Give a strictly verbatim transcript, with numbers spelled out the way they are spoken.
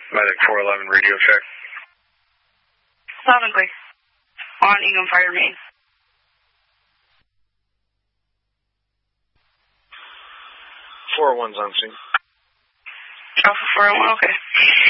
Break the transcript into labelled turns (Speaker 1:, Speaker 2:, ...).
Speaker 1: Medic four eleven, radio check.
Speaker 2: Loud and clear. On Eagle Fire Main.
Speaker 1: four one's on scene.
Speaker 2: Alpha four oh one, okay.